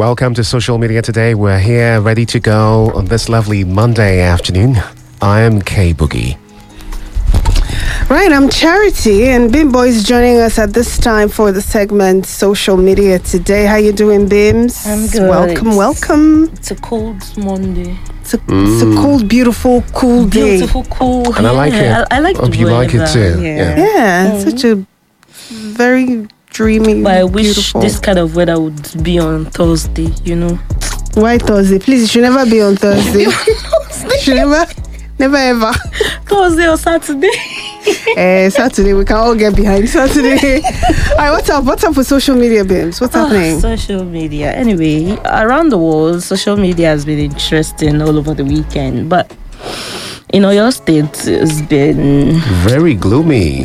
Welcome to Social Media Today. We're here ready to go on this lovely Monday afternoon. I am K Boogie. Right, I'm Charity, and Bimbo is joining us at this time for the segment Social Media Today. How you doing, Bims? I'm good. Welcome. It's a cold Monday. It's a cold, beautiful, cool day. Beautiful, cool. And I like it. I like Hope the you like it weather. too. Yeah, such a very dreamy, But I wish beautiful. this kind of weather would be on Thursday, you know. Why Thursday? Please, it should never be on Thursday. It should never ever. Thursday or Saturday. Saturday, we can all get behind Saturday. All right, what's up? What's up with social media, Bims? What's happening? Social media. Anyway, around the world, social media has been interesting all over the weekend. But in Oyo State, it's been Very gloomy.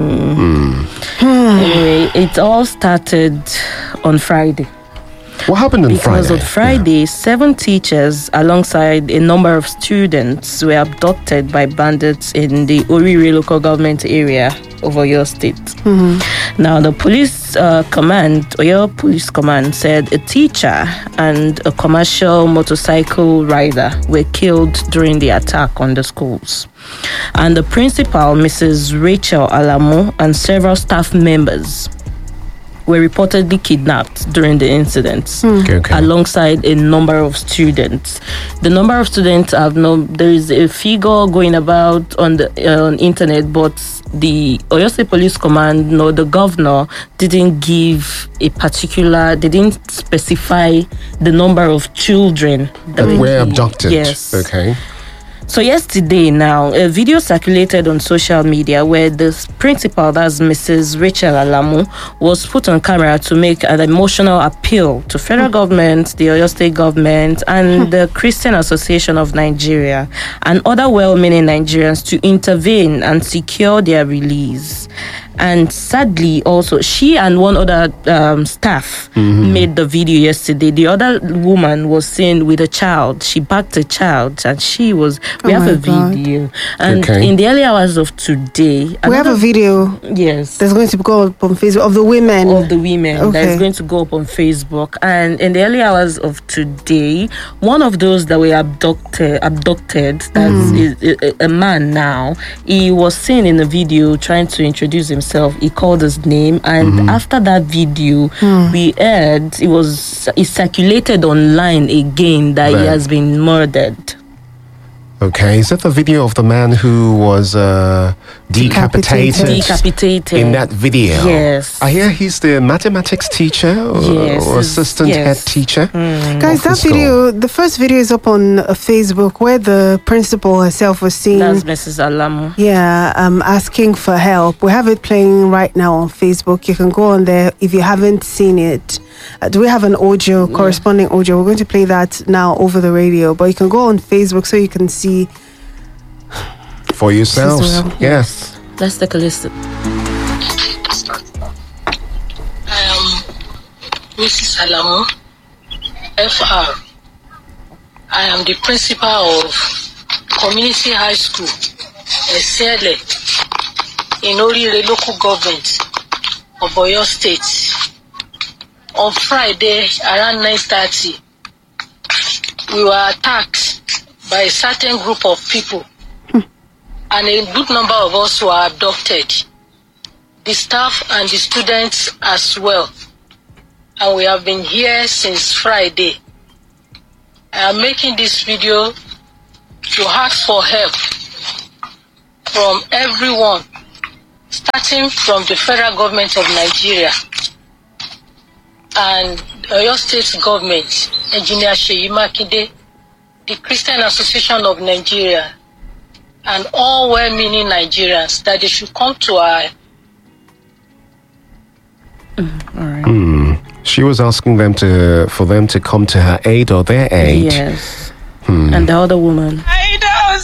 Anyway, it all started on Friday. What happened on Friday? Because on Friday, 7 teachers alongside a number of students were abducted by bandits in the Orire local government area of Oyo State. Now, the police Oyo Police Command said a teacher and a commercial motorcycle rider were killed during the attack on the schools. And the principal, Mrs. Rachel Alamo, and several staff members were reportedly kidnapped during the incidents, alongside a number of students. The number of students there is a figure going about on the internet, but the Oyo State Police Command, the governor didn't they didn't specify the number of children that were abducted. Yes. Okay. So yesterday now, a video circulated on social media where the principal, that's Mrs. Rachel Alamo, was put on camera to make an emotional appeal to federal government, the Oyo State government, and the Christian Association of Nigeria, and other well-meaning Nigerians to intervene and secure their release. And sadly, also, she and one other staff made the video yesterday. The other woman was seen with a child. She backed a child, and we have a video. And in the early hours of today, we have a video. Yes. That's going to go up on Facebook of the women. That is going to go up on Facebook. And in the early hours of today, one of those that were abducted, that's a man now, he was seen in the video trying to introduce himself. He called his name, and after that video, we heard it circulated online again that he has been murdered. Okay, is that the video of the man who was decapitated in that video? Yes. I hear he's the mathematics teacher or assistant head teacher. Guys, that video, the first video is up on Facebook where the principal herself was seen. That's Mrs. Alamo. Yeah, asking for help. We have it playing right now on Facebook. You can go on there if you haven't seen it. Do we have an audio, corresponding audio? We're going to play that now over the radio, but you can go on Facebook so you can see for yourselves. Yes. Let's take a listen. I am Mrs. Alamo, FR. I am the principal of Community High School, Esiele, in Orire local government of Oyo State. On Friday around 9:30, we were attacked by a certain group of people, and a good number of us were abducted, the staff and the students as well. And we have been here since Friday. I am making this video to ask for help from everyone, starting from the federal government of Nigeria and Oyo State government, Engineer Seyi Makinde, the Christian Association of Nigeria, and all well-meaning Nigerians, that they should come to our... She was asking for them to come to her aid or their aid. Yes. And the other woman. I'm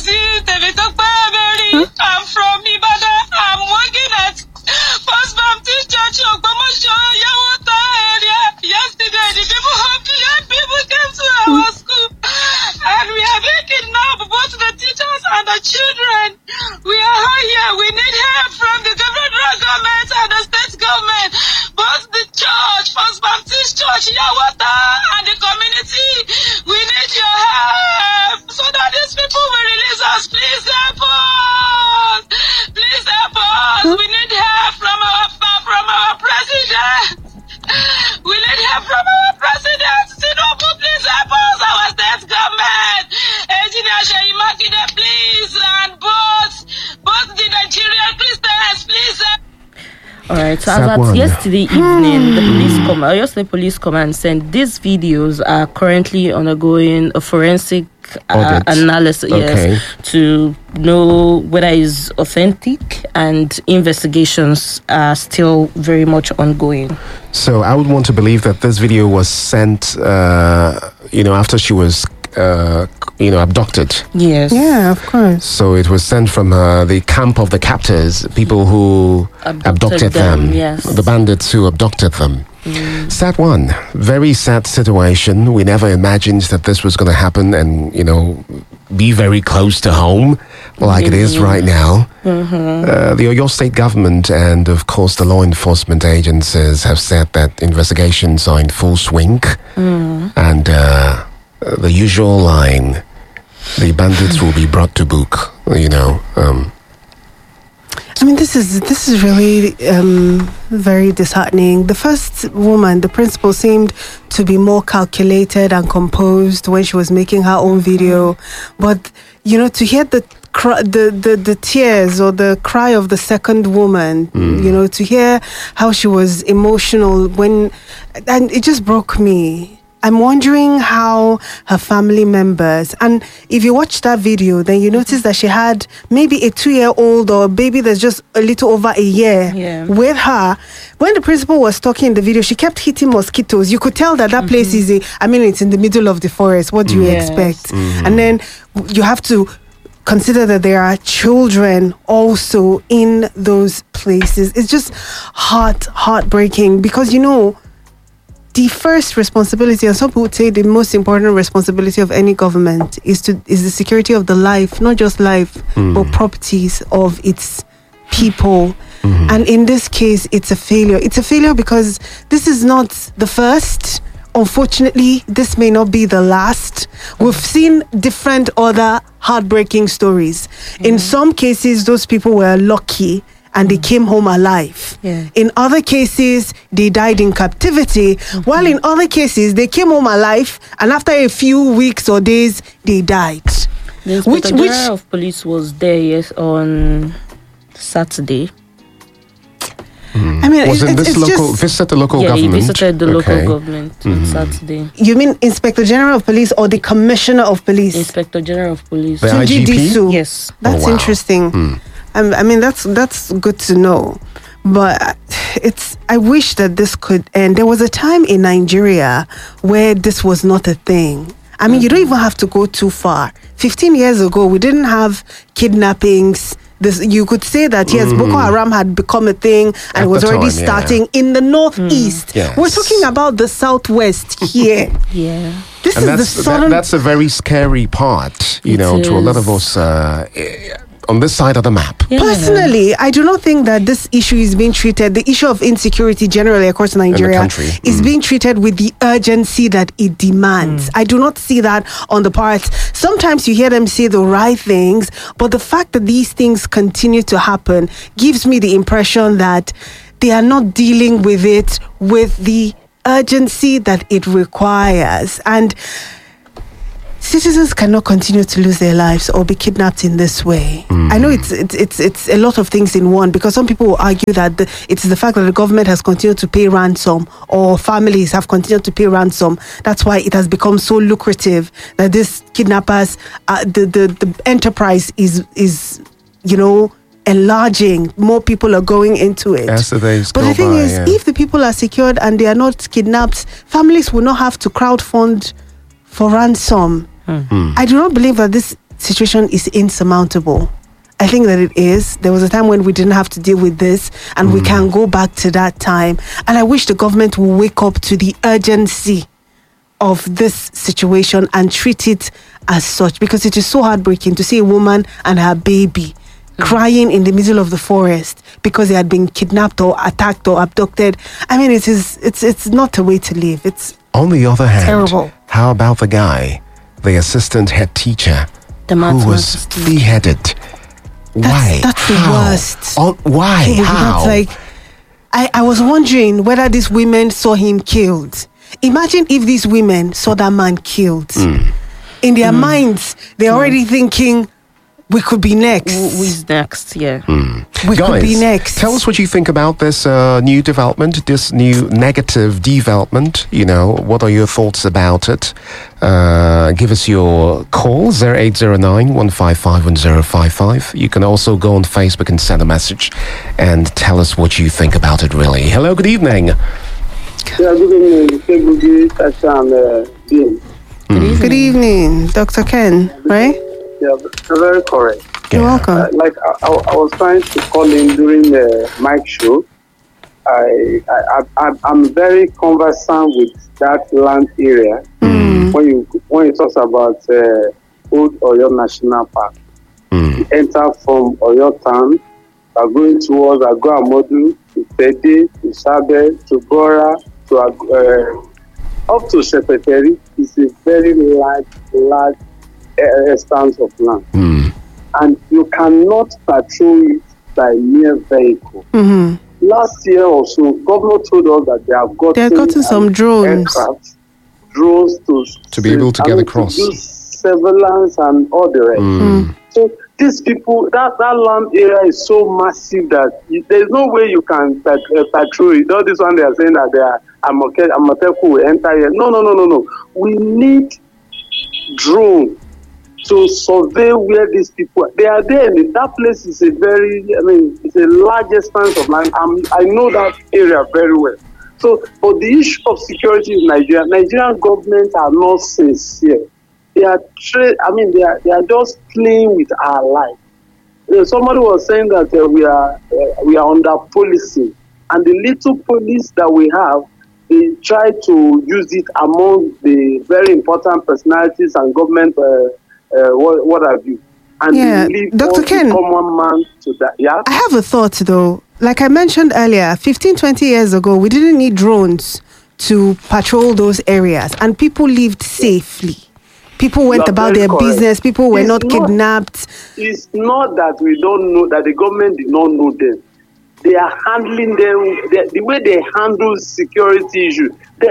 from Ibadan. I'm working at First Baptist Church Ogbomoso, Yawota area. Yesterday, the people came to our school, and we are making now both the teachers and the children. We are all here. We need help from the federal government and the state government. Both the church, First Baptist this church, Yawata, and the community. We need your help so that these people will release us. Please help us. Please help us. We need help from our president. We need help from our president. Tinubu, please help us. Our state government. Engineer Sheyi Makinde, please, and both the Nigerian Christians, please help. All right, so as at yesterday evening, the Oyo State Police Command said these videos are currently undergoing a forensic analysis to know whether it's authentic, and investigations are still very much ongoing. So I would want to believe that this video was sent, after she was abducted. Yes. Yeah, of course. So it was sent from the camp of the captors, people who abducted them. Yes. The bandits who abducted them. Sad one. Very sad situation. We never imagined that this was going to happen and, be very close to home like it is right now. The Oyo State government and, of course, the law enforcement agencies have said that investigations are in full swing. And the usual line, the bandits will be brought to book, I mean, this is really very disheartening. The first woman, the principal, seemed to be more calculated and composed when she was making her own video. But, to hear the tears or the cry of the second woman, to hear how she was emotional and it just broke me. I'm wondering how her family members, and if you watch that video, then you notice that she had maybe a 2-year-old or a baby that's just a little over a year with her. When the principal was talking in the video, she kept hitting mosquitoes. You could tell that place is it's in the middle of the forest. What do you expect? And then you have to consider that there are children also in those places. It's just heartbreaking because, the first responsibility, and some people would say the most important responsibility of any government is the security of the life, not just life, but properties of its people. And in this case, it's a failure. It's a failure because this is not the first. Unfortunately, this may not be the last. We've seen different other heartbreaking stories. In some cases, those people were lucky and they came home alive. In other cases, they died in captivity, while in other cases, they came home alive, and after a few weeks or days, they died. The Inspector General of Police was there on Saturday. I mean, visited the local government? Yeah, he visited the local government on Saturday. You mean Inspector General of Police or the Commissioner of Police? Inspector General of Police. The IGP? Yes. That's interesting. I mean, that's good to know. But I wish that this could end. There was a time in Nigeria where this was not a thing. I mean, you don't even have to go too far. 15 years ago, we didn't have kidnappings. You could say that, yes, Boko Haram had become a thing and was already starting in the northeast. Yes. We're talking about the southwest here. This is the southern... That's a very scary part, to a lot of us on this side of the map. Personally, I do not think that this issue is being treated, the issue of insecurity generally across Nigeria is being treated with the urgency that it demands. I do not see that on the part. Sometimes you hear them say the right things, but the fact that these things continue to happen gives me the impression that they are not dealing with it with the urgency that it requires. And citizens cannot continue to lose their lives or be kidnapped in this way. I know it's a lot of things in one, because some people will argue that it's the fact that the government has continued to pay ransom, or families have continued to pay ransom. That's why it has become so lucrative that these kidnappers, the enterprise is enlarging. More people are going into it. As the days but go the thing by, is, if the people are secured and they are not kidnapped, families will not have to crowdfund for ransom. I do not believe that this situation is insurmountable. I think that it is. There was a time when we didn't have to deal with this, and we can go back to that time. And I wish the government will wake up to the urgency of this situation and treat it as such, because it is so heartbreaking to see a woman and her baby crying in the middle of the forest because they had been kidnapped or attacked or abducted. I mean, it's not a way to live. It's On the other hand, terrible. how about the guy, the assistant head teacher, The who was mathematics beheaded? Why? That's the How? worst. Why? Yeah, How? that's like, I was wondering whether these women saw him killed. Imagine if these women saw that man killed. In their minds, they're already thinking, we could be next. Who's next? Yeah. We could be Guys, next. tell us what you think about this new development, this new negative development. You know, what are your thoughts about it? Give us your call, 0809 155 1055. You can also go on Facebook and send a message and tell us what you think about it, really. Hello, good evening. Yeah, good evening, Kegugi, Tasha, and Dean. Good evening, Dr. Ken, right? Yeah, very correct. You're welcome. I was trying to call in during the mic show. I'm very conversant with that land area. When you talk about Old Oyo National Park, you enter from Oyo town, are going towards Agoamodu, to Pede, to Sabe, to Bora, to up to Secretary. It's a very large expanse of land, and you cannot patrol it by mere vehicle. Last year or so, governor told us that they have gotten some drones. Drones to be able to get across. To do surveillance and all the rest. So these people, that land area is so massive that there's no way you can patrol it. All this one they are saying that they are Amoteku will enter here. No. We need drone to survey where these people are. They are there. That place is it's a large expanse of land. I know that area very well. So, for the issue of security in Nigeria, Nigerian government are not sincere. They are they are just playing with our life. Somebody was saying that we are under policing, and the little police that we have, they try to use it among the very important personalities and government, what have you. And Yeah, they leave Dr. all Ken. the common man to that. Yeah? I have a thought though. Like I mentioned earlier, 15, 20 years ago, we didn't need drones to patrol those areas, and people lived safely. People went You are about very their correct. business. People were It's not not- kidnapped. It's not that we don't know, that the government did not know them. They are handling them, the way they handle security issues.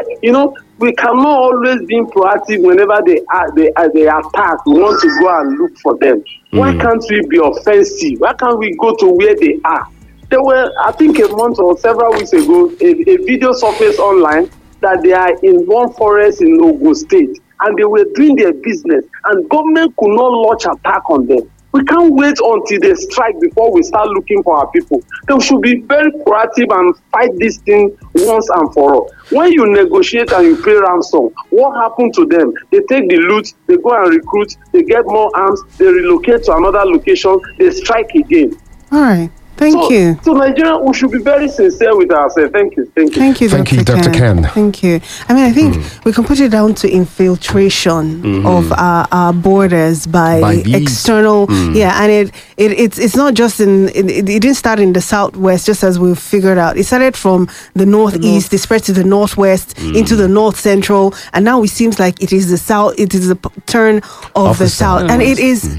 We cannot always be proactive whenever they attack. We want to go and look for them. Why can't we be offensive? Why can't we go to where they are? There were, I think a month or several weeks ago, a video surfaced online that they are in one forest in Ogun State, and they were doing their business, and government could not launch attack on them. We can't wait until they strike before we start looking for our people. They should be very proactive and fight this thing once and for all. When you negotiate and you pay ransom, what happened to them? They take the loot, they go and recruit, they get more arms, they relocate to another location, they strike again. All right. Thank you. So Nigeria, we should be very sincere with ourselves. Thank you. Thank you, Thank you, Dr. Ken. Thank you. I mean, I think we can put it down to infiltration of our borders by these. external. Yeah, and it's not just it didn't start in the southwest, just as we've figured out. It started from the northeast, it spread to the northwest, into the north central, and now it seems like it is the south. It is the turn of the south, and it is.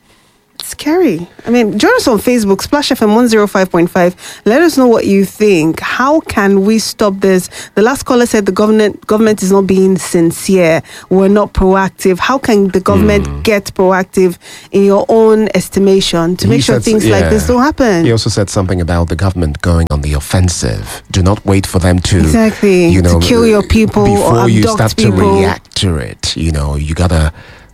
Scary. I mean, join us on Facebook, Splash FM 105.5. Let us know what you think. How can we stop this? The last caller said the government is not being sincere. We're not proactive. How can the government get proactive in your own estimation to make sure things like this don't happen? He also said something about the government going on the offensive. Do not wait for them to to kill your people before or you abduct start people. to react to it. You gotta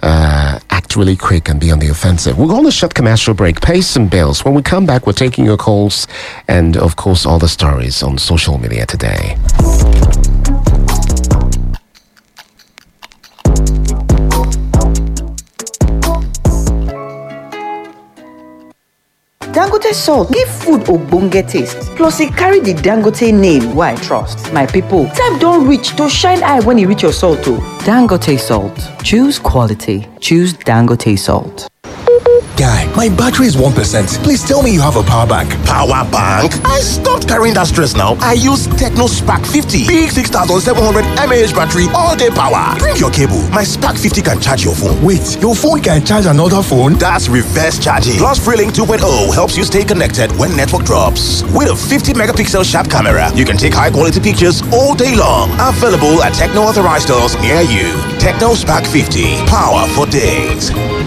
act really quick and be on the offensive. We're going to shut commercial break, pay some bills. When we come back, we're taking your calls and, of course, all the stories on social media today. Dangote salt give food ogbonge taste, plus e carry the Dangote name wey I trust. My people, time don reach to shine eye when e reach your salt o. Dangote salt. Choose quality. Choose Dangote salt. Guy, my battery is 1%. Please tell me you have a power bank. Power bank? I stopped carrying that stress now. I use Techno Spark 50. Big 6,700 mAh battery, all day power. Bring your cable. My Spark 50 can charge your phone. Wait, your phone can charge another phone? That's reverse charging. Plus, Freelink 2.0 helps you stay connected when network drops. With a 50 megapixel sharp camera, you can take high quality pictures all day long. Available at Techno authorized stores near you. Techno Spark 50. Power for days.